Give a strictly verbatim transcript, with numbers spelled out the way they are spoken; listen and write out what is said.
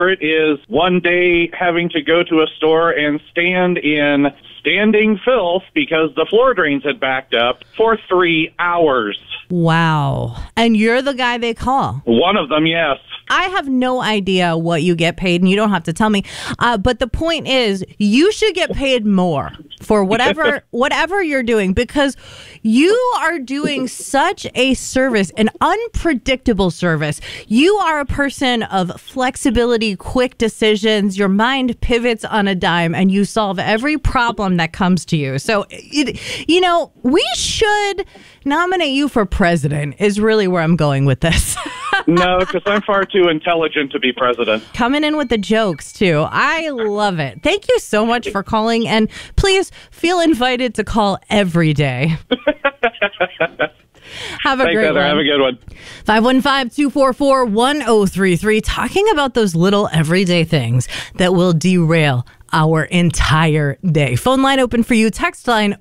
It is one day having to go to a store and stand in standing filth because the floor drains had backed up for three hours. Wow. And you're the guy they call? One of them, yes. I have no idea what you get paid, and you don't have to tell me. Uh, but the point is, you should get paid more for whatever whatever you're doing, because you are doing such a service, an unpredictable service. You are a person of flexibility, quick decisions. Your mind pivots on a dime, and you solve every problem that comes to you. So, it, you know, we should nominate you for president is really where I'm going with this. No, because I'm far too intelligent to be president. Coming in with the jokes, too. I love it. Thank you so much for calling, and please feel invited to call every day. Have a Thanks, great Heather. one. Have a good one. five one five, two four four, one oh three three. Talking about those little everyday things that will derail our entire day. Phone line open for you. Text line